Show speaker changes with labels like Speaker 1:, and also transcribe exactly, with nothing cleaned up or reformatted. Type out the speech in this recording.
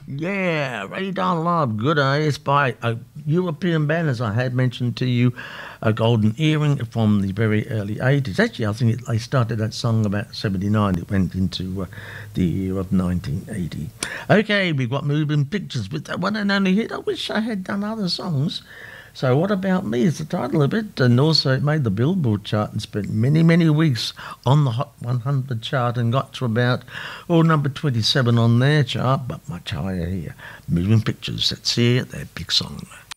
Speaker 1: Yeah, Radar Love, good eh? It's by a European band, as I had mentioned to you, a Golden Earring from the very early eighties. Actually, I think it, they started that song about seventy-nine. It went into uh, the year of nineteen eighty. Okay, we've got Moving Pictures with that one and only hit. I wish I had done other songs. So What About Me is the title of it, and also it made the Billboard chart and spent many, many weeks on the Hot one hundred chart and got to about, oh, number twenty-seven on their chart, but much higher here. Moving Pictures, let's hear their big song.